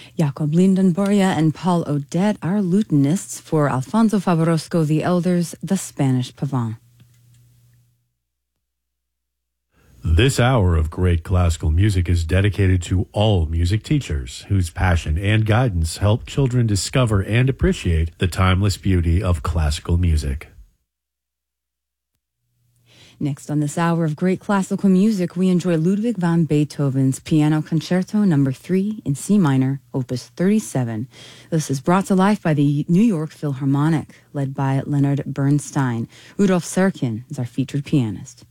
Jakob Lindenborja and Paul Odette are lutenists for Alfonso Favorosco the Elder's The Spanish Pavane. This hour of great classical music is dedicated to all music teachers whose passion and guidance help children discover and appreciate the timeless beauty of classical music. Next on this hour of great classical music, we enjoy Ludwig van Beethoven's Piano Concerto No. 3 in C minor, Opus 37. This is brought to life by the New York Philharmonic, led by Leonard Bernstein. Rudolf Serkin is our featured pianist.